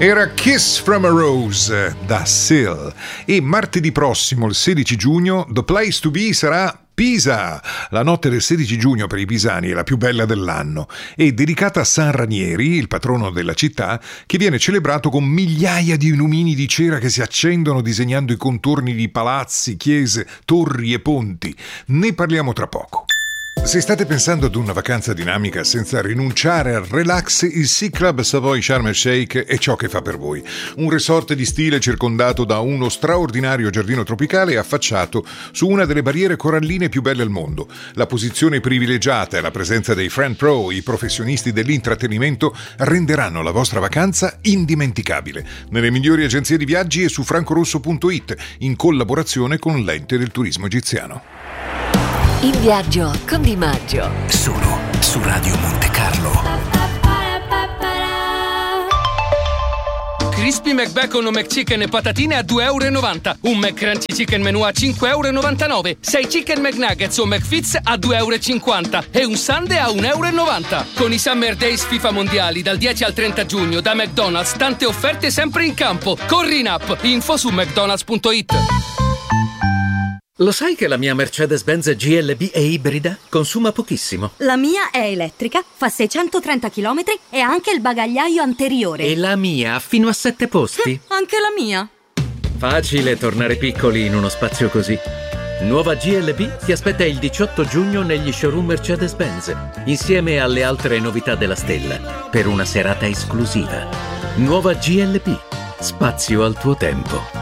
Era Kiss from a Rose da Seal. E martedì prossimo, il 16 giugno, The Place to Be sarà Pisa. La notte del 16 giugno per i pisani è la più bella dell'anno e dedicata a San Ranieri, il patrono della città, che viene celebrato con migliaia di lumini di cera che si accendono disegnando i contorni di palazzi, chiese, torri e ponti. Ne parliamo tra poco. Se state pensando ad una vacanza dinamica senza rinunciare al relax, il Sea Club Savoy Sharm el Sheikh è ciò che fa per voi. Un resort di stile circondato da uno straordinario giardino tropicale affacciato su una delle barriere coralline più belle al mondo. La posizione privilegiata e la presenza dei friend pro, i professionisti dell'intrattenimento, renderanno la vostra vacanza indimenticabile. Nelle migliori agenzie di viaggi e su francorosso.it, in collaborazione con l'Ente del Turismo Egiziano. In viaggio con Di Maggio. Solo su Radio Monte Carlo. Crispy McBacon o McChicken e patatine a €2,90. Un McCrunchy Chicken Menù a €5,99. 6 Chicken McNuggets o McFits a €2,50. E un sundae a €1,90. Con i Summer Days FIFA Mondiali dal 10 al 30 giugno da McDonald's, tante offerte sempre in campo. Corri in app. Info su mcdonalds.it. Lo sai che la mia Mercedes-Benz GLB è ibrida? Consuma pochissimo. La mia è elettrica, fa 630 km e ha anche il bagagliaio anteriore. E la mia ha fino a 7 posti. Anche la mia. Facile tornare piccoli in uno spazio così. Nuova GLB ti aspetta il 18 giugno negli showroom Mercedes-Benz, insieme alle altre novità della stella, per una serata esclusiva. Nuova GLB. Spazio al tuo tempo.